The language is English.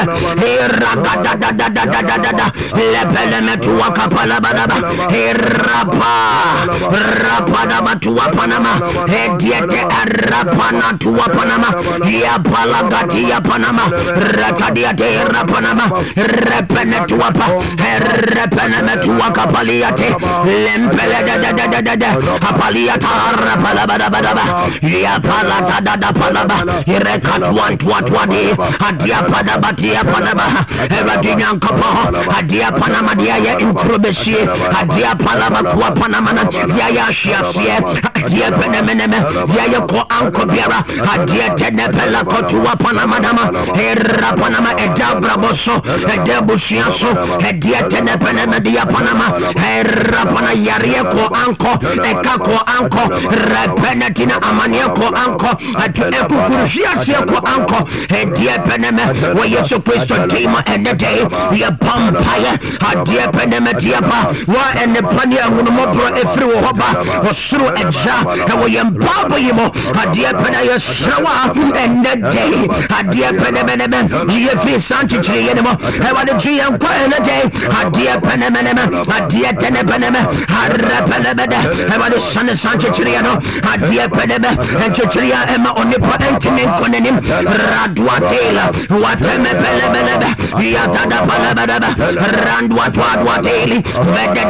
Ragadadadadadadada, Lepelemetua Kapalabadaba, Rapadaba Tua Panama, Ediete Rapana Tua Panama, Yapalagatia Panama, Rakadiate Rapanama, Repenetuapa, Repenemetua Kapaliate, Lempele Apaliata Rapalabadabadaba, Yapalata Dada Palaba, Rekatuan Tuatwadi, Adia Padabatia Panama, Evadinian Kapa, Adia Panama, Dia Incrubesi, Adia Palama Tua Panamana, Dia Shiasia, Adia Penemeneme, Dia Ko Anko Biara, Adia Tenepela Kotua Panamadama, Era Panama, Eda Braboso, Eda Busiaso, Adia Tenepeneme Dia Panama, Era Panayaria Ko Anko, Eka Ko Anko, Repenetina Amania Ko Anko, Atu Kurusia Ko Anko, Adia Peneme, where you're supposed to team and the day, your vampire, Adia Peneme Diapa, why and the Pania Hunamobro, if through Hoba, or through a jar, and we empower him, Adia Penaya Slawa, and the day, Adia Penemen, GFE Sanchi anymore, I want to see him quite in a day, Adia Penemen, Adia Tenepeneme, Arapenebede, I want to son of Sanchi Chiriano, Adia Peneme, and Chichiria Emma Onipotent Konenim, Radwatela, Watemepelebelebe, Yatada Palababa, Randwatwadwateli, Vede